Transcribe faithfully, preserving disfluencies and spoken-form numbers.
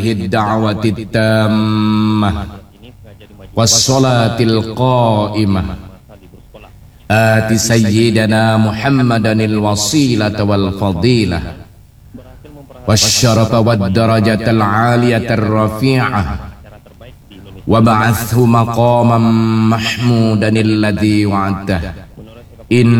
الدعوة التامة والصلاة القائمة آت سيدنا محمدا الوسيلة والفضيلة والشرف والدرجة العالية الرفيعة وبعثه مقاما محمودا الذي وعدته إن